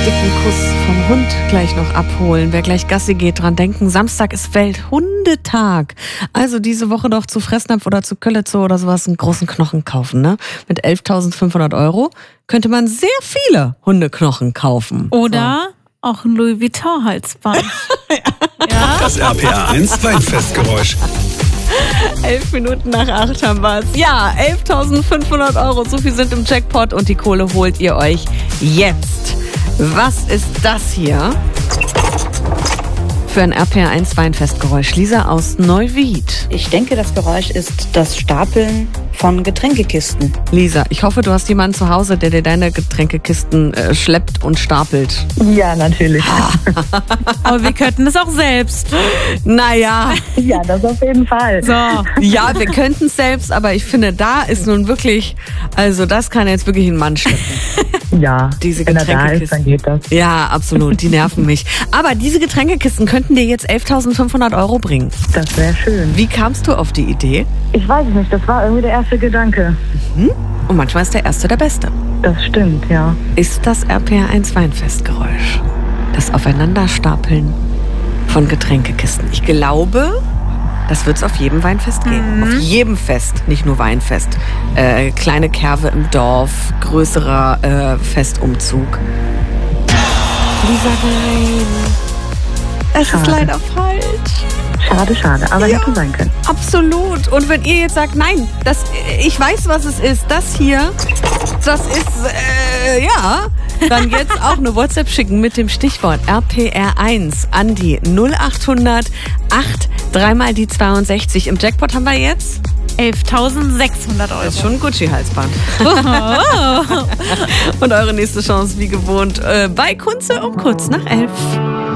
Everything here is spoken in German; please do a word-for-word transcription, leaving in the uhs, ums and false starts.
dicken Kuss vom Hund gleich noch abholen. Wer gleich Gassi geht, dran denken. Samstag ist Welthundetag. Also diese Woche doch zu Fressnapf oder zu Köllitzow oder sowas einen großen Knochen kaufen. Ne? Mit elftausendfünfhundert Euro könnte man sehr viele Hundeknochen kaufen. Oder so. Auch ein Louis Vuitton-Halsband. ja. Ja? Das R P R eins Weinfestgeräusch. Elf Minuten nach acht haben wir es. Ja, elftausendfünfhundert Euro, so viel sind im Jackpot und die Kohle holt ihr euch jetzt. Was ist das hier? Für ein R P R eins Weinfestgeräusch. Lisa aus Neuwied. Ich denke, das Geräusch ist das Stapeln von Getränkekisten. Lisa, ich hoffe, du hast jemanden zu Hause, der dir deine Getränkekisten äh, schleppt und stapelt. Ja, natürlich. Aber wir könnten es auch selbst. Naja. Ja, das auf jeden Fall. So. Ja, wir könnten es selbst, aber ich finde, da ist nun wirklich, also das kann jetzt wirklich ein Mann schleppen. Ja, Diese wenn er da ist, Getränkekisten. dann geht das. Ja, absolut, die nerven mich. Aber diese Getränkekisten könnten dir jetzt elftausendfünfhundert Euro bringen. Das wäre schön. Wie kamst du auf die Idee? Ich weiß es nicht, das war irgendwie der erste Gedanke. Mhm. Und manchmal ist der Erste der Beste. Das stimmt, ja. Ist das R P R eins Weinfestgeräusch? Das Aufeinanderstapeln von Getränkekisten. Ich glaube, das wird es auf jedem Weinfest geben. Mhm. Auf jedem Fest, nicht nur Weinfest. Äh, kleine Kerwe im Dorf, größerer äh, Festumzug. Lisa, nein. Es Schade. ist leider falsch. Schade, schade, aber Ja. hätte sein können. Absolut. Und wenn ihr jetzt sagt, nein, das, ich weiß, was es ist, das hier, das ist, äh, ja, dann jetzt auch eine WhatsApp schicken mit dem Stichwort R P R eins an die null achthundert acht, dreimal die zweiundsechzig. Im Jackpot haben wir jetzt elftausendsechshundert Euro. das ist schon ein Gucci-Halsband. Und eure nächste Chance, wie gewohnt, äh, bei Kunze um kurz nach elf.